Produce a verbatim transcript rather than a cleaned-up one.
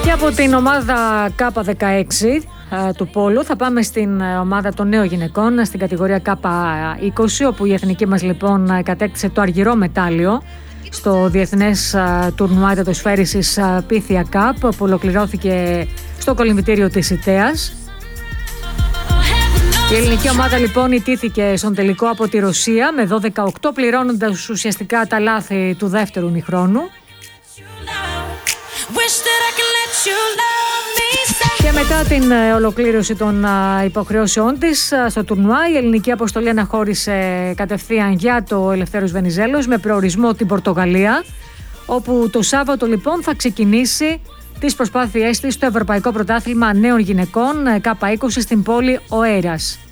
Και από την ομάδα Κάπα δεκαέξι του Πόλου θα πάμε στην ομάδα των νέων γυναικών, στην κατηγορία Κάπα είκοσι, όπου η εθνική μας λοιπόν κατέκτησε το αργυρό μετάλλιο στο διεθνές τουρνουά υδατοσφαίρισης Pythia Cup, που ολοκληρώθηκε στο κολυμβητήριο της ΙΤΕΑΣ. Η ελληνική ομάδα λοιπόν ιτήθηκε στον τελικό από τη Ρωσία με δώδεκα οκτώ, πληρώνοντας ουσιαστικά τα λάθη του δεύτερου ημιχρόνου. Και μετά την ολοκλήρωση των υποχρεώσεών της στο τουρνουά, η ελληνική αποστολή αναχώρησε κατευθείαν για το Ελευθέρος Βενιζέλος με προορισμό την Πορτογαλία, όπου το Σάββατο λοιπόν θα ξεκινήσει τις προσπάθειές της στο Ευρωπαϊκό Πρωτάθλημα Νέων Γυναικών Κάπα είκοσι στην πόλη Οέρας.